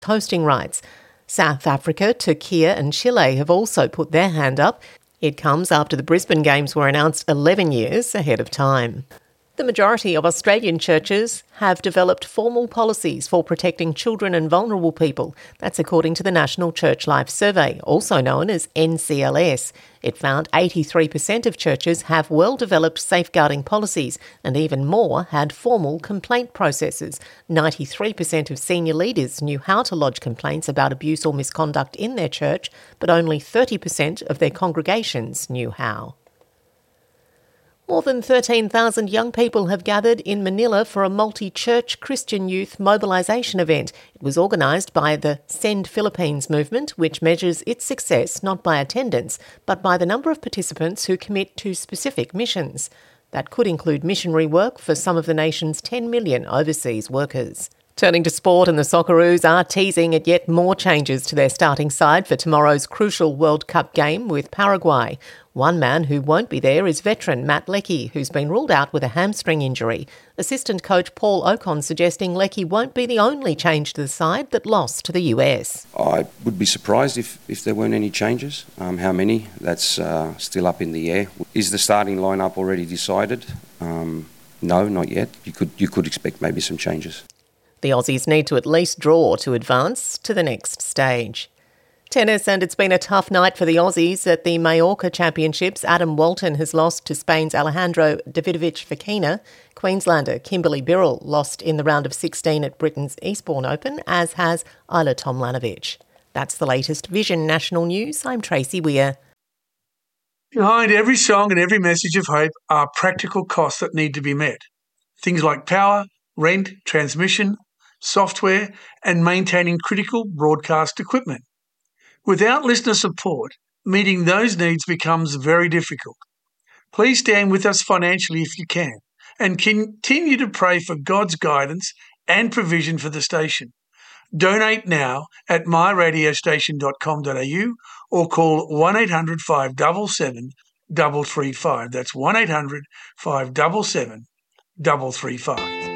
hosting rights. South Africa, Turkey and Chile have also put their hand up. It comes after the Brisbane Games were announced 11 years ahead of time. The majority of Australian churches have developed formal policies for protecting children and vulnerable people. That's according to the National Church Life Survey, also known as NCLS. It found 83% of churches have well-developed safeguarding policies, and even more had formal complaint processes. 93% of senior leaders knew how to lodge complaints about abuse or misconduct in their church, but only 30% of their congregations knew how. More than 13,000 young people have gathered in Manila for a multi-church Christian youth mobilisation event. It was organised by the Send Philippines movement, which measures its success not by attendance, but by the number of participants who commit to specific missions. That could include missionary work for some of the nation's 10 million overseas workers. Turning to sport, and the Socceroos are teasing at yet more changes to their starting side for tomorrow's crucial World Cup game with Paraguay. One man who won't be there is veteran Matt Leckie, who's been ruled out with a hamstring injury. Assistant coach Paul Ocon suggesting Leckie won't be the only change to the side that lost to the US. I would be surprised if there weren't any changes. How many? That's still up in the air. Is the starting lineup already decided? No, not yet. You could expect maybe some changes. The Aussies need to at least draw to advance to the next stage. Tennis, and it's been a tough night for the Aussies at the Mallorca Championships. Adam Walton has lost to Spain's Alejandro Davidovich Fokina. Queenslander Kimberly Birrell lost in the round of 16 at Britain's Eastbourne Open, as has Isla Tomljanovic. That's the latest Vision National News. I'm Tracy Weir. Behind every song and every message of hope are practical costs that need to be met. Things like power, rent, transmission, software, and maintaining critical broadcast equipment. Without listener support, meeting those needs becomes very difficult. Please stand with us financially if you can, and continue to pray for God's guidance and provision for the station. Donate now at myradiostation.com.au or call 1800 577 335. That's 1800 577 335.